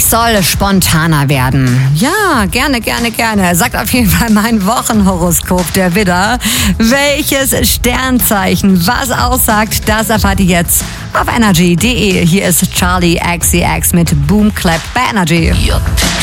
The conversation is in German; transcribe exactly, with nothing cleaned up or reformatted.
soll spontaner werden. Ja, gerne, gerne, gerne. Sagt auf jeden Fall mein Wochenhoroskop, der Widder. Welches Sternzeichen was aussagt, das erfahrt ihr jetzt auf energy punkt de. Hier ist Charlie X C X mit Boom Clap bei Energy. Your picture